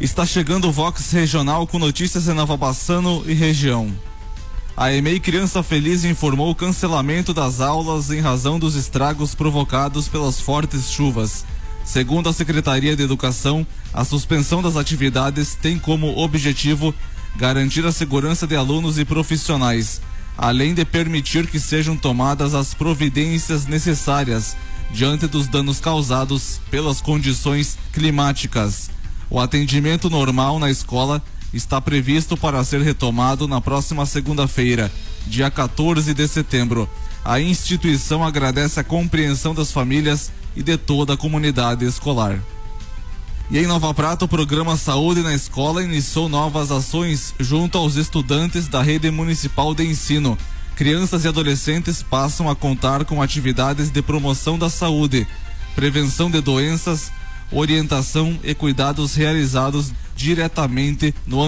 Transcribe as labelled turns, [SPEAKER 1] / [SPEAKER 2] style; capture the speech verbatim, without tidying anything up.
[SPEAKER 1] Está chegando o Vox Regional com notícias em Nova Bassano e região. A E M E I Criança Feliz informou o cancelamento das aulas em razão dos estragos provocados pelas fortes chuvas. Segundo a Secretaria de Educação, a suspensão das atividades tem como objetivo garantir a segurança de alunos e profissionais, além de permitir que sejam tomadas as providências necessárias diante dos danos causados pelas condições climáticas. O atendimento normal na escola está previsto para ser retomado na próxima segunda-feira, dia quatorze de setembro. A instituição agradece a compreensão das famílias e de toda a comunidade escolar. E em Nova Prata, o programa Saúde na Escola iniciou novas ações junto aos estudantes da rede municipal de ensino. Crianças e adolescentes passam a contar com atividades de promoção da saúde, prevenção de doenças, orientação e cuidados realizados diretamente no